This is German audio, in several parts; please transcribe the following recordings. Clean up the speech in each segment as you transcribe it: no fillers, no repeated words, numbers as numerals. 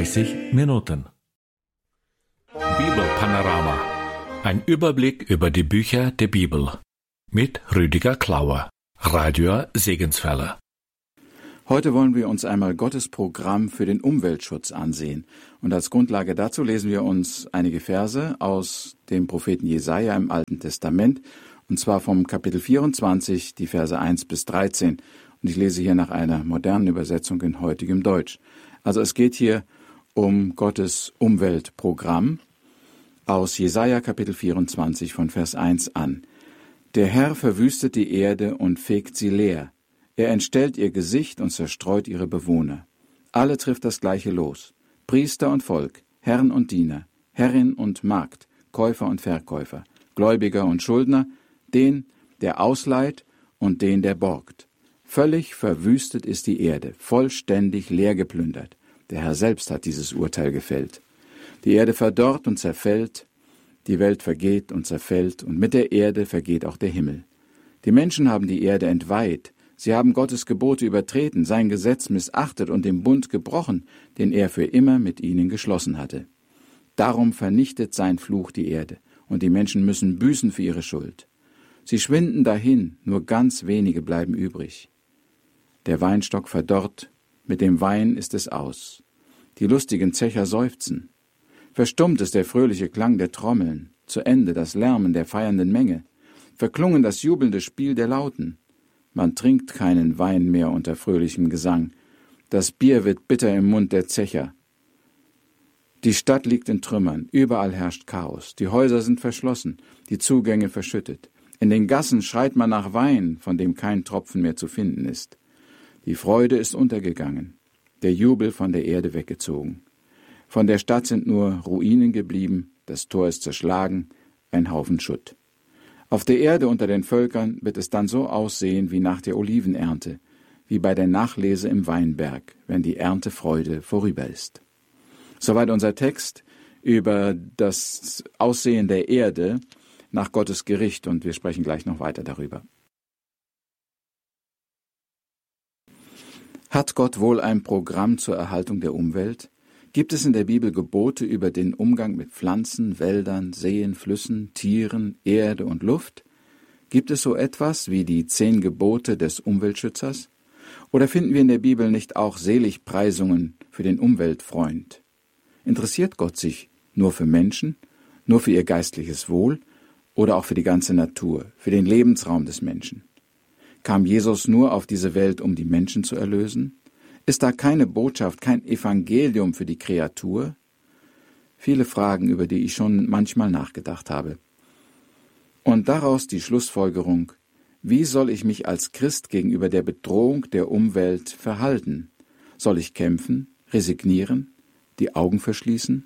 30 Minuten. Bibelpanorama. Ein Überblick über die Bücher der Bibel. Mit Rüdiger Klauer, Radio Segenswelle. Heute wollen wir uns einmal Gottes Programm für den Umweltschutz ansehen. Und als Grundlage dazu lesen wir uns einige Verse aus dem Propheten Jesaja im Alten Testament, und zwar vom Kapitel 24, die Verse 1 bis 13. Und ich lese hier nach einer modernen Übersetzung in heutigem Deutsch. Also es geht hier um Gottes Umweltprogramm aus Jesaja Kapitel 24 von Vers 1 an. Der Herr verwüstet die Erde und fegt sie leer. Er entstellt ihr Gesicht und zerstreut ihre Bewohner. Alle trifft das gleiche Los. Priester und Volk, Herren und Diener, Herrin und Magd, Käufer und Verkäufer, Gläubiger und Schuldner, den, der ausleiht und den, der borgt. Völlig verwüstet ist die Erde, vollständig leer geplündert. Der Herr selbst hat dieses Urteil gefällt. Die Erde verdorrt und zerfällt, die Welt vergeht und zerfällt, und mit der Erde vergeht auch der Himmel. Die Menschen haben die Erde entweiht, sie haben Gottes Gebote übertreten, sein Gesetz missachtet und den Bund gebrochen, den er für immer mit ihnen geschlossen hatte. Darum vernichtet sein Fluch die Erde, und die Menschen müssen büßen für ihre Schuld. Sie schwinden dahin, nur ganz wenige bleiben übrig. Der Weinstock verdorrt, mit dem Wein ist es aus. Die lustigen Zecher seufzen. Verstummt ist der fröhliche Klang der Trommeln, zu Ende das Lärmen der feiernden Menge, verklungen das jubelnde Spiel der Lauten. Man trinkt keinen Wein mehr unter fröhlichem Gesang. Das Bier wird bitter im Mund der Zecher. Die Stadt liegt in Trümmern, überall herrscht Chaos, die Häuser sind verschlossen, die Zugänge verschüttet. In den Gassen schreit man nach Wein, von dem kein Tropfen mehr zu finden ist. Die Freude ist untergegangen, der Jubel von der Erde weggezogen. Von der Stadt sind nur Ruinen geblieben, das Tor ist zerschlagen, ein Haufen Schutt. Auf der Erde unter den Völkern wird es dann so aussehen wie nach der Olivenernte, wie bei der Nachlese im Weinberg, wenn die Erntefreude vorüber ist. Soweit unser Text über das Aussehen der Erde nach Gottes Gericht, und wir sprechen gleich noch weiter darüber. Hat Gott wohl ein Programm zur Erhaltung der Umwelt? Gibt es in der Bibel Gebote über den Umgang mit Pflanzen, Wäldern, Seen, Flüssen, Tieren, Erde und Luft? Gibt es so etwas wie die 10 Gebote des Umweltschützers? Oder finden wir in der Bibel nicht auch Seligpreisungen für den Umweltfreund? Interessiert Gott sich nur für Menschen, nur für ihr geistliches Wohl oder auch für die ganze Natur, für den Lebensraum des Menschen? Kam Jesus nur auf diese Welt, um die Menschen zu erlösen? Ist da keine Botschaft, kein Evangelium für die Kreatur? Viele Fragen, über die ich schon manchmal nachgedacht habe. Und daraus die Schlussfolgerung: Wie soll ich mich als Christ gegenüber der Bedrohung der Umwelt verhalten? Soll ich kämpfen, resignieren, die Augen verschließen?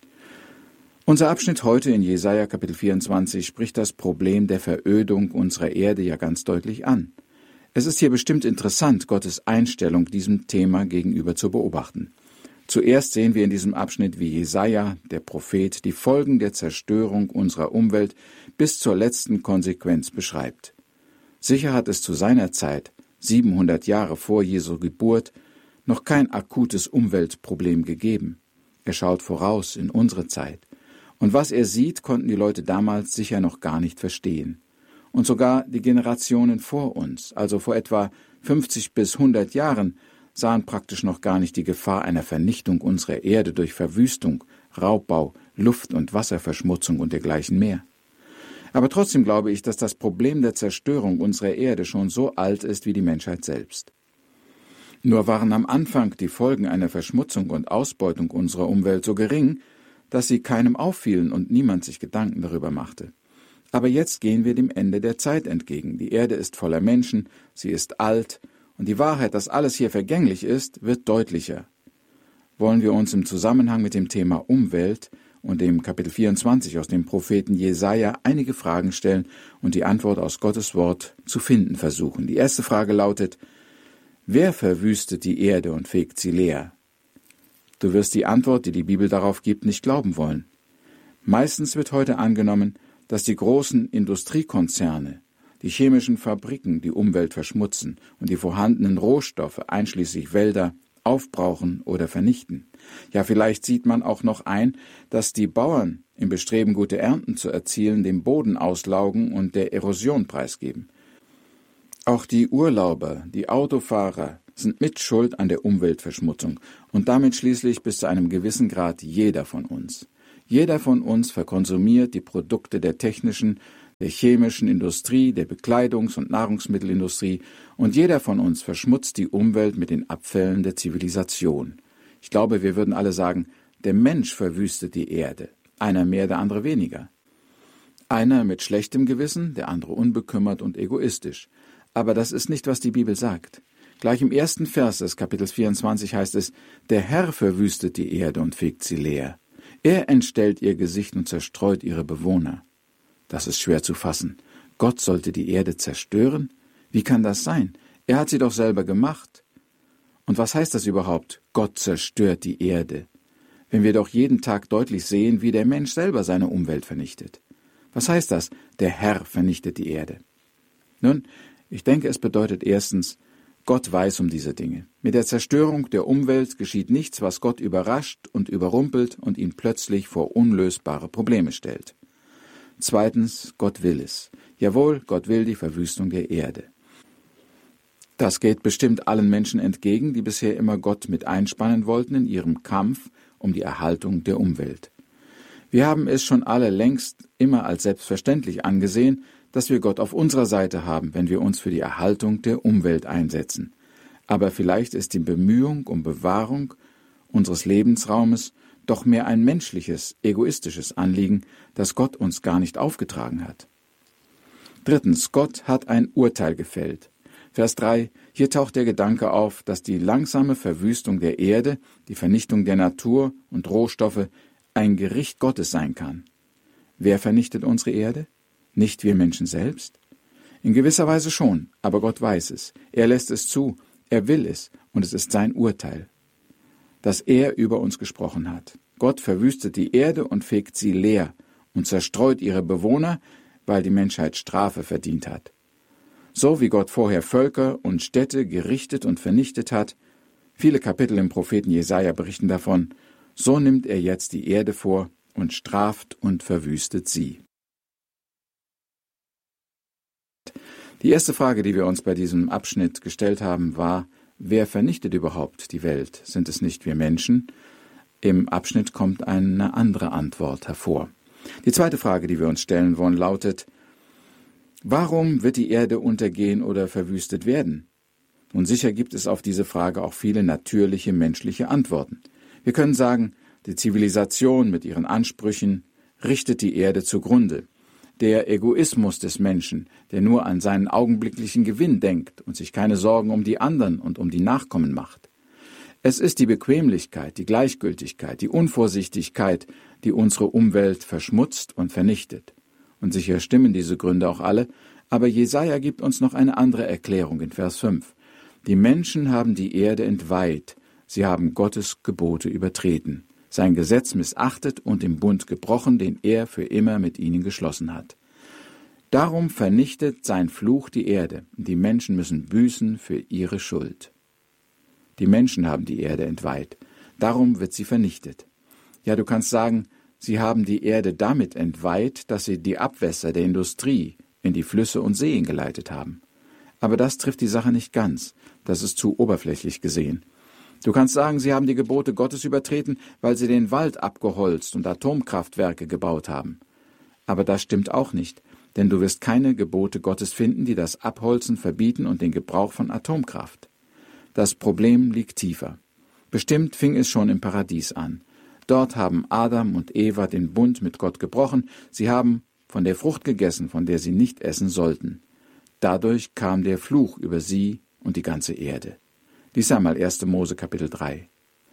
Unser Abschnitt heute in Jesaja Kapitel 24 spricht das Problem der Verödung unserer Erde ja ganz deutlich an. Es ist hier bestimmt interessant, Gottes Einstellung diesem Thema gegenüber zu beobachten. Zuerst sehen wir in diesem Abschnitt, wie Jesaja, der Prophet, die Folgen der Zerstörung unserer Umwelt bis zur letzten Konsequenz beschreibt. Sicher hat es zu seiner Zeit, 700 Jahre vor Jesu Geburt, noch kein akutes Umweltproblem gegeben. Er schaut voraus in unsere Zeit. Und was er sieht, konnten die Leute damals sicher noch gar nicht verstehen. Und sogar die Generationen vor uns, also vor etwa 50 bis 100 Jahren, sahen praktisch noch gar nicht die Gefahr einer Vernichtung unserer Erde durch Verwüstung, Raubbau, Luft- und Wasserverschmutzung und dergleichen mehr. Aber trotzdem glaube ich, dass das Problem der Zerstörung unserer Erde schon so alt ist wie die Menschheit selbst. Nur waren am Anfang die Folgen einer Verschmutzung und Ausbeutung unserer Umwelt so gering, dass sie keinem auffielen und niemand sich Gedanken darüber machte. Aber jetzt gehen wir dem Ende der Zeit entgegen. Die Erde ist voller Menschen, sie ist alt, und die Wahrheit, dass alles hier vergänglich ist, wird deutlicher. Wollen wir uns im Zusammenhang mit dem Thema Umwelt und dem Kapitel 24 aus dem Propheten Jesaja einige Fragen stellen und die Antwort aus Gottes Wort zu finden versuchen. Die erste Frage lautet: Wer verwüstet die Erde und fegt sie leer? Du wirst die Antwort, die die Bibel darauf gibt, nicht glauben wollen. Meistens wird heute angenommen, dass die großen Industriekonzerne, die chemischen Fabriken die Umwelt verschmutzen und die vorhandenen Rohstoffe, einschließlich Wälder, aufbrauchen oder vernichten. Ja, vielleicht sieht man auch noch ein, dass die Bauern im Bestreben, gute Ernten zu erzielen, den Boden auslaugen und der Erosion preisgeben. Auch die Urlauber, die Autofahrer sind mitschuld an der Umweltverschmutzung und damit schließlich bis zu einem gewissen Grad jeder von uns. Jeder von uns verkonsumiert die Produkte der technischen, der chemischen Industrie, der Bekleidungs- und Nahrungsmittelindustrie und jeder von uns verschmutzt die Umwelt mit den Abfällen der Zivilisation. Ich glaube, wir würden alle sagen, der Mensch verwüstet die Erde, einer mehr, der andere weniger. Einer mit schlechtem Gewissen, der andere unbekümmert und egoistisch. Aber das ist nicht, was die Bibel sagt. Gleich im ersten Vers des Kapitels 24 heißt es, der Herr verwüstet die Erde und fegt sie leer. Er entstellt ihr Gesicht und zerstreut ihre Bewohner. Das ist schwer zu fassen. Gott sollte die Erde zerstören? Wie kann das sein? Er hat sie doch selber gemacht. Und was heißt das überhaupt? Gott zerstört die Erde. Wenn wir doch jeden Tag deutlich sehen, wie der Mensch selber seine Umwelt vernichtet. Was heißt das? Der Herr vernichtet die Erde. Nun, ich denke, es bedeutet erstens, Gott weiß um diese Dinge. Mit der Zerstörung der Umwelt geschieht nichts, was Gott überrascht und überrumpelt und ihn plötzlich vor unlösbare Probleme stellt. Zweitens, Gott will es. Jawohl, Gott will die Verwüstung der Erde. Das geht bestimmt allen Menschen entgegen, die bisher immer Gott mit einspannen wollten in ihrem Kampf um die Erhaltung der Umwelt. Wir haben es schon alle längst immer als selbstverständlich angesehen, dass wir Gott auf unserer Seite haben, wenn wir uns für die Erhaltung der Umwelt einsetzen. Aber vielleicht ist die Bemühung um Bewahrung unseres Lebensraumes doch mehr ein menschliches, egoistisches Anliegen, das Gott uns gar nicht aufgetragen hat. Drittens, Gott hat ein Urteil gefällt. Vers 3, hier taucht der Gedanke auf, dass die langsame Verwüstung der Erde, die Vernichtung der Natur und Rohstoffe ein Gericht Gottes sein kann. Wer vernichtet unsere Erde? Nicht wir Menschen selbst? In gewisser Weise schon, aber Gott weiß es. Er lässt es zu, er will es und es ist sein Urteil, dass er über uns gesprochen hat. Gott verwüstet die Erde und fegt sie leer und zerstreut ihre Bewohner, weil die Menschheit Strafe verdient hat. So wie Gott vorher Völker und Städte gerichtet und vernichtet hat, viele Kapitel im Propheten Jesaja berichten davon, so nimmt er jetzt die Erde vor und straft und verwüstet sie. Die erste Frage, die wir uns bei diesem Abschnitt gestellt haben, war, wer vernichtet überhaupt die Welt? Sind es nicht wir Menschen? Im Abschnitt kommt eine andere Antwort hervor. Die zweite Frage, die wir uns stellen wollen, lautet, warum wird die Erde untergehen oder verwüstet werden? Und sicher gibt es auf diese Frage auch viele natürliche menschliche Antworten. Wir können sagen, die Zivilisation mit ihren Ansprüchen richtet die Erde zugrunde. Der Egoismus des Menschen, der nur an seinen augenblicklichen Gewinn denkt und sich keine Sorgen um die anderen und um die Nachkommen macht. Es ist die Bequemlichkeit, die Gleichgültigkeit, die Unvorsichtigkeit, die unsere Umwelt verschmutzt und vernichtet. Und sicher stimmen diese Gründe auch alle, aber Jesaja gibt uns noch eine andere Erklärung in Vers 5. Die Menschen haben die Erde entweiht, sie haben Gottes Gebote übertreten, sein Gesetz missachtet und den Bund gebrochen, den er für immer mit ihnen geschlossen hat. Darum vernichtet sein Fluch die Erde, und die Menschen müssen büßen für ihre Schuld. Die Menschen haben die Erde entweiht, darum wird sie vernichtet. Ja, du kannst sagen, sie haben die Erde damit entweiht, dass sie die Abwässer der Industrie in die Flüsse und Seen geleitet haben. Aber das trifft die Sache nicht ganz, das ist zu oberflächlich gesehen. Du kannst sagen, sie haben die Gebote Gottes übertreten, weil sie den Wald abgeholzt und Atomkraftwerke gebaut haben. Aber das stimmt auch nicht, denn du wirst keine Gebote Gottes finden, die das Abholzen verbieten und den Gebrauch von Atomkraft. Das Problem liegt tiefer. Bestimmt fing es schon im Paradies an. Dort haben Adam und Eva den Bund mit Gott gebrochen, sie haben von der Frucht gegessen, von der sie nicht essen sollten. Dadurch kam der Fluch über sie und die ganze Erde. Lies einmal 1. Mose Kapitel 3.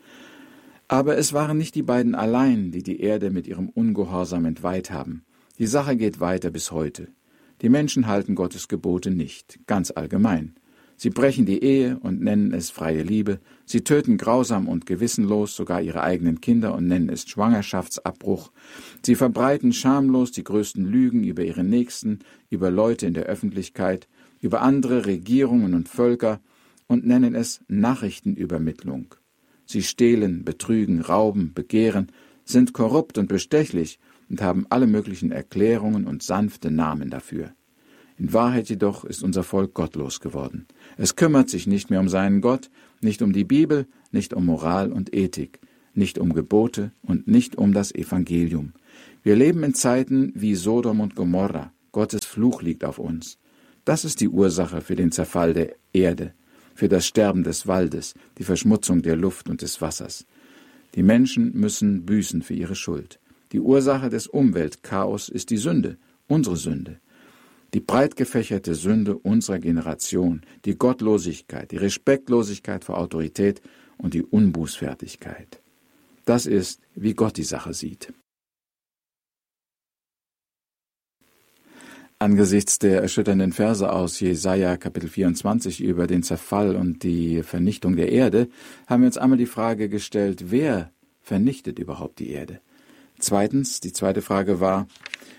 Aber es waren nicht die beiden allein, die die Erde mit ihrem Ungehorsam entweiht haben. Die Sache geht weiter bis heute. Die Menschen halten Gottes Gebote nicht, ganz allgemein. Sie brechen die Ehe und nennen es freie Liebe. Sie töten grausam und gewissenlos sogar ihre eigenen Kinder und nennen es Schwangerschaftsabbruch. Sie verbreiten schamlos die größten Lügen über ihre Nächsten, über Leute in der Öffentlichkeit, über andere Regierungen und Völker und nennen es Nachrichtenübermittlung. Sie stehlen, betrügen, rauben, begehren, sind korrupt und bestechlich und haben alle möglichen Erklärungen und sanfte Namen dafür. In Wahrheit jedoch ist unser Volk gottlos geworden. Es kümmert sich nicht mehr um seinen Gott, nicht um die Bibel, nicht um Moral und Ethik, nicht um Gebote und nicht um das Evangelium. Wir leben in Zeiten wie Sodom und Gomorra. Gottes Fluch liegt auf uns. Das ist die Ursache für den Zerfall der Erde, für das Sterben des Waldes, die Verschmutzung der Luft und des Wassers. Die Menschen müssen büßen für ihre Schuld. Die Ursache des Umweltchaos ist die Sünde, unsere Sünde. Die breit gefächerte Sünde unserer Generation, die Gottlosigkeit, die Respektlosigkeit vor Autorität und die Unbußfertigkeit. Das ist, wie Gott die Sache sieht. Angesichts der erschütternden Verse aus Jesaja Kapitel 24 über den Zerfall und die Vernichtung der Erde haben wir uns einmal die Frage gestellt, wer vernichtet überhaupt die Erde? Zweitens, die zweite Frage war,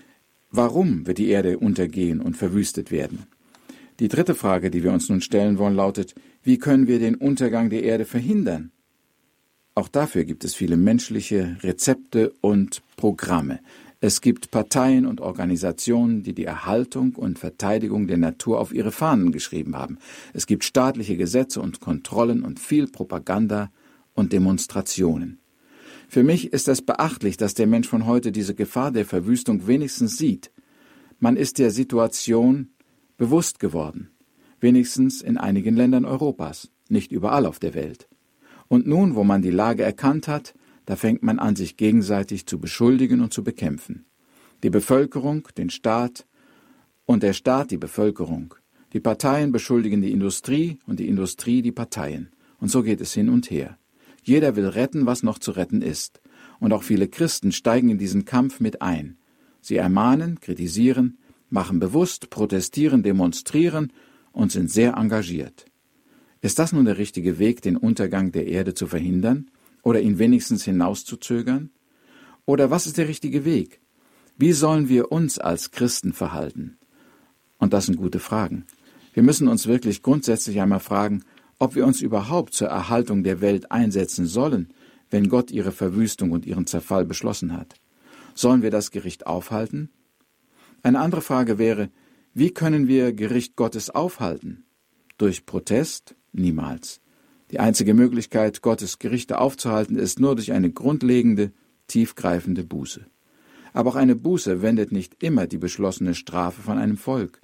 warum wird die Erde untergehen und verwüstet werden? Die dritte Frage, die wir uns nun stellen wollen, lautet, wie können wir den Untergang der Erde verhindern? Auch dafür gibt es viele menschliche Rezepte und Programme. Es gibt Parteien und Organisationen, die die Erhaltung und Verteidigung der Natur auf ihre Fahnen geschrieben haben. Es gibt staatliche Gesetze und Kontrollen und viel Propaganda und Demonstrationen. Für mich ist es beachtlich, dass der Mensch von heute diese Gefahr der Verwüstung wenigstens sieht. Man ist der Situation bewusst geworden, wenigstens in einigen Ländern Europas, nicht überall auf der Welt. Und nun, wo man die Lage erkannt hat, da fängt man an, sich gegenseitig zu beschuldigen und zu bekämpfen. Die Bevölkerung, den Staat und der Staat die Bevölkerung. Die Parteien beschuldigen die Industrie und die Industrie die Parteien. Und so geht es hin und her. Jeder will retten, was noch zu retten ist. Und auch viele Christen steigen in diesen Kampf mit ein. Sie ermahnen, kritisieren, machen bewusst, protestieren, demonstrieren und sind sehr engagiert. Ist das nun der richtige Weg, den Untergang der Erde zu verhindern? Oder ihn wenigstens hinauszuzögern? Oder was ist der richtige Weg? Wie sollen wir uns als Christen verhalten? Und das sind gute Fragen. Wir müssen uns wirklich grundsätzlich einmal fragen, ob wir uns überhaupt zur Erhaltung der Welt einsetzen sollen, wenn Gott ihre Verwüstung und ihren Zerfall beschlossen hat. Sollen wir das Gericht aufhalten? Eine andere Frage wäre, wie können wir Gericht Gottes aufhalten? Durch Protest? Niemals. Die einzige Möglichkeit, Gottes Gerichte aufzuhalten, ist nur durch eine grundlegende, tiefgreifende Buße. Aber auch eine Buße wendet nicht immer die beschlossene Strafe von einem Volk.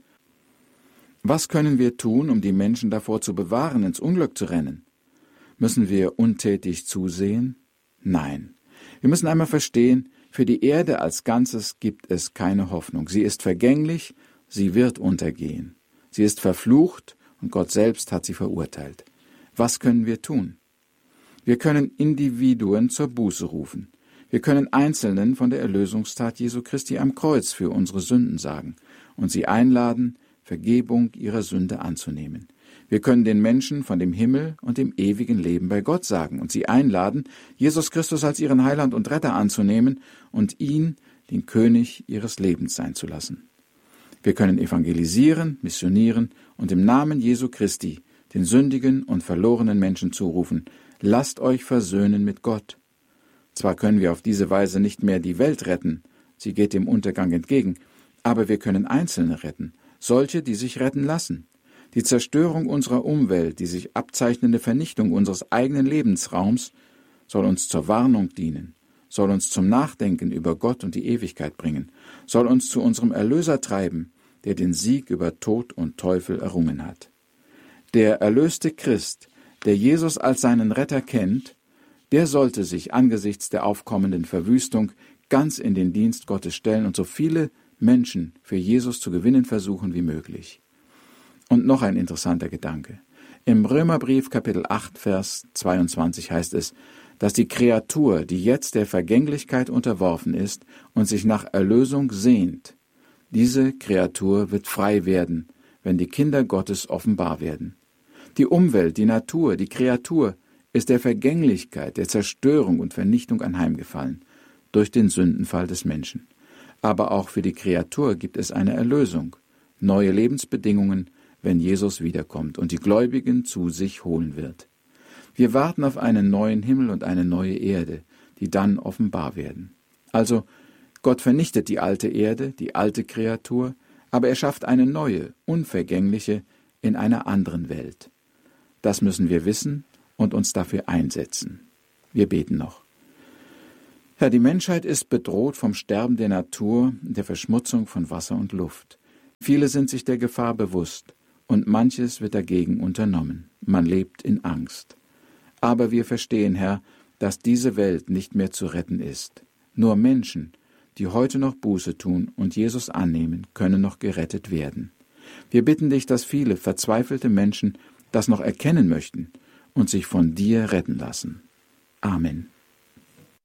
Was können wir tun, um die Menschen davor zu bewahren, ins Unglück zu rennen? Müssen wir untätig zusehen? Nein. Wir müssen einmal verstehen, für die Erde als Ganzes gibt es keine Hoffnung. Sie ist vergänglich, sie wird untergehen. Sie ist verflucht und Gott selbst hat sie verurteilt. Was können wir tun? Wir können Individuen zur Buße rufen. Wir können Einzelnen von der Erlösungstat Jesu Christi am Kreuz für unsere Sünden sagen und sie einladen, Vergebung ihrer Sünde anzunehmen. Wir können den Menschen von dem Himmel und dem ewigen Leben bei Gott sagen und sie einladen, Jesus Christus als ihren Heiland und Retter anzunehmen und ihn, den König ihres Lebens sein zu lassen. Wir können evangelisieren, missionieren und im Namen Jesu Christi den sündigen und verlorenen Menschen zurufen, lasst euch versöhnen mit Gott. Zwar können wir auf diese Weise nicht mehr die Welt retten, sie geht dem Untergang entgegen, aber wir können Einzelne retten, solche, die sich retten lassen. Die Zerstörung unserer Umwelt, die sich abzeichnende Vernichtung unseres eigenen Lebensraums soll uns zur Warnung dienen, soll uns zum Nachdenken über Gott und die Ewigkeit bringen, soll uns zu unserem Erlöser treiben, der den Sieg über Tod und Teufel errungen hat. Der erlöste Christ, der Jesus als seinen Retter kennt, der sollte sich angesichts der aufkommenden Verwüstung ganz in den Dienst Gottes stellen und so viele Menschen für Jesus zu gewinnen versuchen wie möglich. Und noch ein interessanter Gedanke. Im Römerbrief Kapitel 8, Vers 22 heißt es, dass die Kreatur, die jetzt der Vergänglichkeit unterworfen ist und sich nach Erlösung sehnt, diese Kreatur wird frei werden, wenn die Kinder Gottes offenbar werden. Die Umwelt, die Natur, die Kreatur ist der Vergänglichkeit, der Zerstörung und Vernichtung anheimgefallen durch den Sündenfall des Menschen. Aber auch für die Kreatur gibt es eine Erlösung, neue Lebensbedingungen, wenn Jesus wiederkommt und die Gläubigen zu sich holen wird. Wir warten auf einen neuen Himmel und eine neue Erde, die dann offenbar werden. Also, Gott vernichtet die alte Erde, die alte Kreatur, aber er schafft eine neue, unvergängliche, in einer anderen Welt. Das müssen wir wissen und uns dafür einsetzen. Wir beten noch. Herr, die Menschheit ist bedroht vom Sterben der Natur, der Verschmutzung von Wasser und Luft. Viele sind sich der Gefahr bewusst und manches wird dagegen unternommen. Man lebt in Angst. Aber wir verstehen, Herr, dass diese Welt nicht mehr zu retten ist. Nur Menschen, die heute noch Buße tun und Jesus annehmen, können noch gerettet werden. Wir bitten dich, dass viele verzweifelte Menschen das noch erkennen möchten und sich von dir retten lassen. Amen.